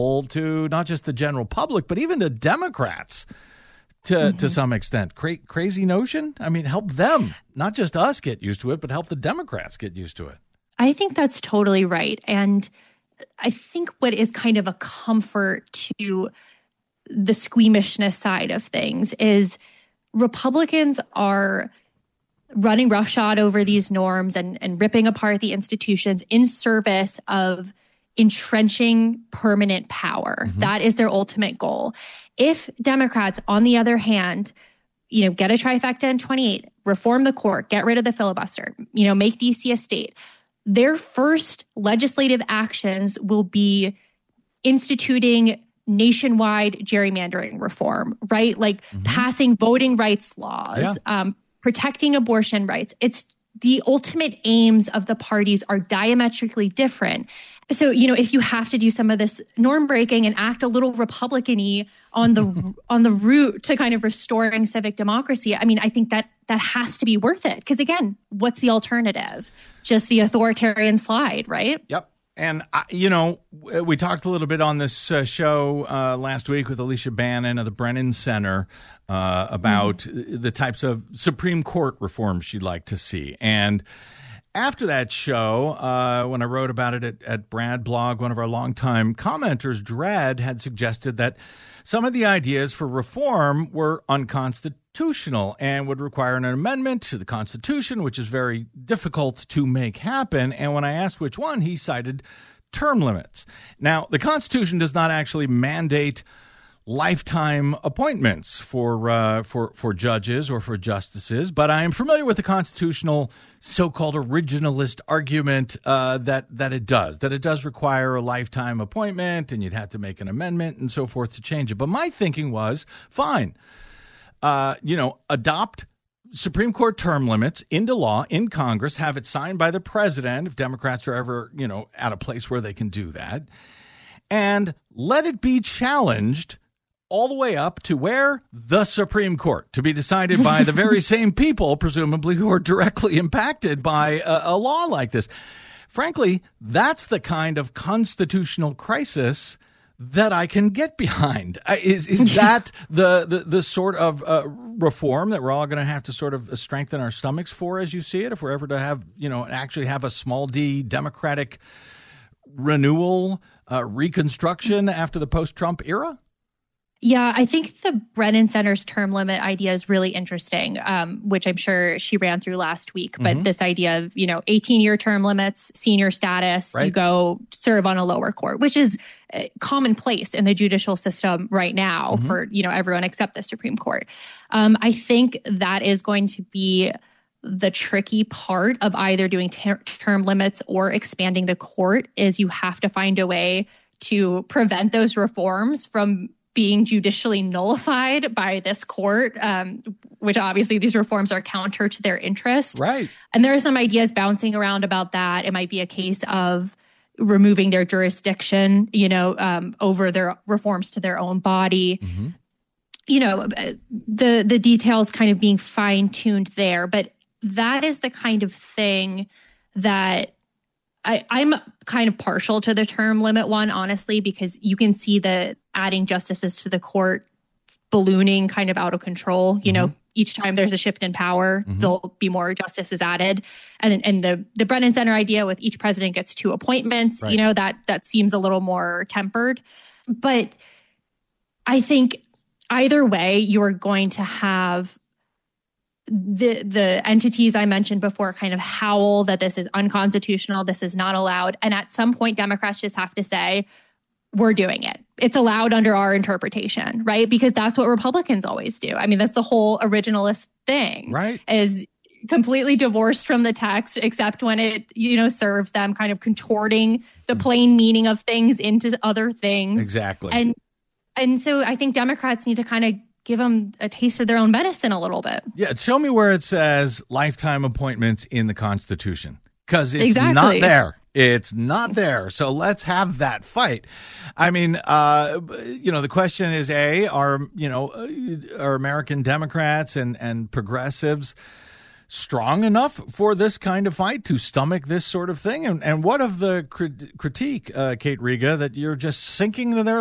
to not just the general public, but even to Democrats to some extent. Crazy notion? I mean, help them, not just us get used to it, but help the Democrats get used to it. I think that's totally right. And I think what is kind of a comfort to the squeamishness side of things is Republicans are running roughshod over these norms and ripping apart the institutions in service of entrenching permanent power. That is their ultimate goal. If Democrats, on the other hand, get a trifecta in 28, reform the court, get rid of the filibuster, make DC a state, their first legislative actions will be instituting nationwide gerrymandering reform, right? Like passing voting rights laws, protecting abortion rights. It's the ultimate aims of the parties are diametrically different. So, if you have to do some of this norm breaking and act a little Republican-y on the route to kind of restoring civic democracy, I mean, I think that has to be worth it. Because again, what's the alternative? Just the authoritarian slide, right? Yep. And, we talked a little bit on this show last week with Alicia Bannon of the Brennan Center about the types of Supreme Court reforms she'd like to see. And after that show, when I wrote about it at Brad Blog, one of our longtime commenters, Dredd, had suggested that some of the ideas for reform were unconstitutional and would require an amendment to the Constitution, which is very difficult to make happen. And when I asked which one, he cited term limits. Now, the Constitution does not actually mandate lifetime appointments for judges or for justices, but I am familiar with the constitutional so-called originalist argument that it does require a lifetime appointment, and you'd have to make an amendment and so forth to change it. But my thinking was, fine, adopt Supreme Court term limits into law in Congress, have it signed by the president if Democrats are ever, at a place where they can do that, and let it be challenged all the way up to where? The Supreme Court, to be decided by the very same people, presumably, who are directly impacted by a law like this. Frankly, that's the kind of constitutional crisis that I can get behind. Is that the sort of reform that we're all going to have to sort of strengthen our stomachs for, as you see it, if we're ever to have, actually have a small d democratic renewal, reconstruction after the post-Trump era? Yeah, I think the Brennan Center's term limit idea is really interesting, which I'm sure she ran through last week. But this idea of, 18-year term limits, senior status, right. You go serve on a lower court, which is commonplace in the judicial system right now for, everyone except the Supreme Court. I think that is going to be the tricky part of either doing term limits or expanding the court is you have to find a way to prevent those reforms from being judicially nullified by this court, which obviously these reforms are counter to their interest. Right. And there are some ideas bouncing around about that. It might be a case of removing their jurisdiction, over their reforms to their own body. The details kind of being fine-tuned there. But that is the kind of thing that I'm kind of partial to the term limit one, honestly, because you can see the adding justices to the court ballooning kind of out of control. Each time there's a shift in power, there'll be more justices added. And the Brennan Center idea with each president gets 2 appointments, right. That seems a little more tempered. But I think either way, you're going to have the entities I mentioned before kind of howl that this is unconstitutional, this is not allowed. And at some point, Democrats just have to say, we're doing it. It's allowed under our interpretation, right? Because that's what Republicans always do. I mean, that's the whole originalist thing, right? Is completely divorced from the text, except when it, serves them, kind of contorting the plain meaning of things into other things. Exactly. And so I think Democrats need to kind of give them a taste of their own medicine a little bit. Yeah, show me where it says lifetime appointments in the Constitution, because it's not there. It's not there. So let's have that fight. I mean, the question is, are American Democrats and progressives strong enough for this kind of fight to stomach this sort of thing? And what of the critique, Kate Riga, that you're just sinking into their